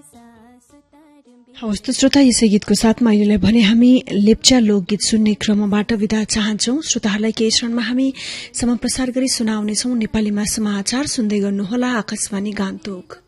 हवस् त श्रोता, यसै गीतको साथमा अहिले भने हामी लेप्चा लोकगीत सुन्ने क्रमबाट विदा चाहन्छौं। श्रोताहरूलाई केही क्षणमा हामी समाप्रसार गरी सुनाउनेछौं नेपालीमा समाचार। सुन्दै गर्नुहोला आकाशवाणी गान्तोक।